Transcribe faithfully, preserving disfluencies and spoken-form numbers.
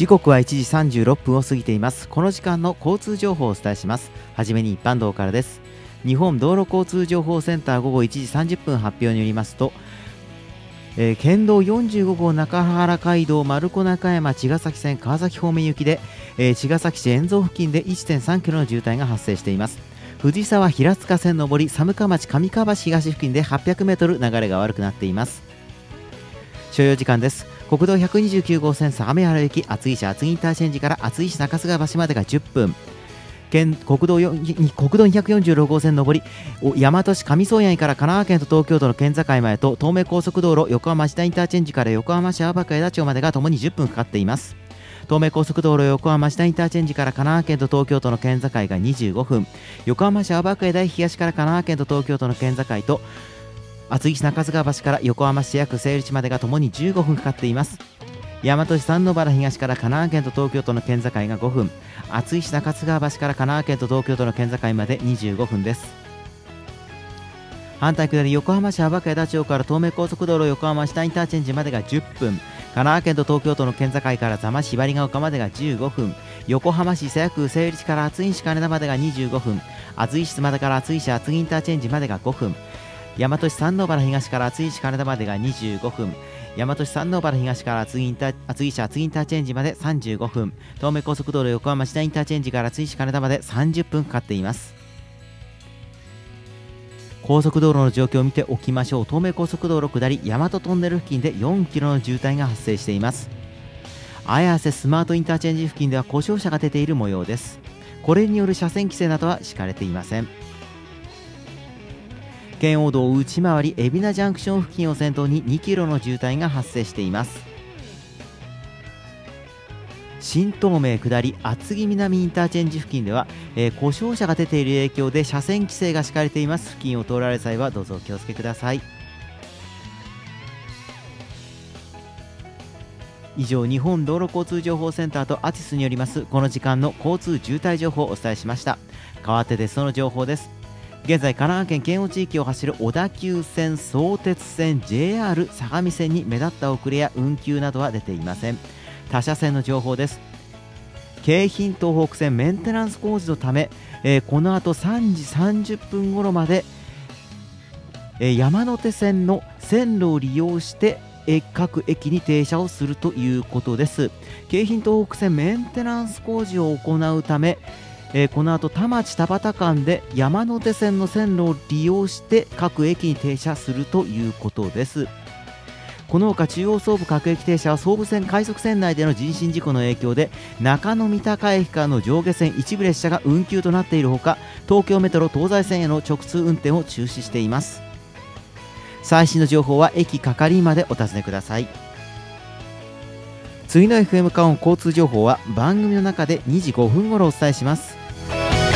時刻はいちじさんじゅうろっぷんを過ぎています。この時間の交通情報をお伝えします。はじめに一般道からです。日本道路交通情報センター午後いちじさんじゅっぷん発表によりますと、えー、県道よんじゅうごごう中原街道丸子中山茅ヶ崎線川崎方面行きで、えー、茅ヶ崎市円蔵付近で いってんさんキロの渋滞が発生しています。藤沢平塚線上り寒川町上川橋東付近ではっぴゃくメートル流れが悪くなっています。所要時間です。国道ひゃくにじゅうきゅう号線相模原行き厚木市厚木インターチェンジから厚木市中須川橋までがじゅっぷん、県国道よん国道にひゃくよんじゅうろく号線上り大和市上宗谷から神奈川県と東京都の県境前と東名高速道路横浜町田インターチェンジから横浜市青葉区枝町までがともにじゅっぷんかかっています。東名高速道路横浜町田インターチェンジから神奈川県と東京都の県境がにじゅうごふん、横浜市青葉区枝東から神奈川県と東京都の県境と厚木市中津川橋から横浜市薬整理地までがともにじゅうごふんかかっています。大和市三野原東から神奈川県と東京都の県境がごふん、厚木市中津川橋から神奈川県と東京都の県境までにじゅうごふんです。反対下り横浜市青葉区枝町から東名高速道路横浜市田インターチェンジまでがじゅっぷん、神奈川県と東京都の県境から座間市張ヶ丘までがじゅうごふん、横浜市瀬谷区整理地から厚木市金田までがにじゅうごふん、厚木市妻田から厚木市厚木インターチェンジまでがごふん、大和市三野原東から厚木市金田までがにじゅうごふん、大和市三野原東から厚木インター厚木市厚木インターチェンジまでさんじゅうごふん、東名高速道路横浜市田インターチェンジから厚木市金田までさんじゅっぷんかかっています。高速道路の状況を見ておきましょう。東名高速道路下り大和トンネル付近でよんキロの渋滞が発生しています。綾瀬スマートインターチェンジ付近では故障車が出ている模様です。これによる車線規制などは敷かれていません。圏央道内回り海老名ジャンクション付近を先頭ににキロの渋滞が発生しています。新東名下り厚木南インターチェンジ付近では、えー、故障車が出ている影響で車線規制が敷かれています。付近を通られる際はどうぞお気をつけください。以上、日本道路交通情報センターとアティスによりますこの時間の交通渋滞情報をお伝えしました。代わって鉄道の情報です。現在神奈川県県央地域を走る小田急線、相鉄線、 ジェイアール 相模線に目立った遅れや運休などは出ていません。他車線の情報です。京浜東北線メンテナンス工事のため、えー、この後さんじさんじゅっぷん頃まで、えー、山手線の線路を利用してえー、各駅に停車をするということです。京浜東北線メンテナンス工事を行うため、えー、この後田町田端間で山手線の線路を利用して各駅に停車するということです。このほか中央総武各駅停車は総武線快速線内での人身事故の影響で中野三鷹駅からの上下線一部列車が運休となっているほか、東京メトロ東西線への直通運転を中止しています。最新の情報は駅係員までお尋ねください。次の エフエム カオン交通情報は番組の中でにじごふん頃お伝えします。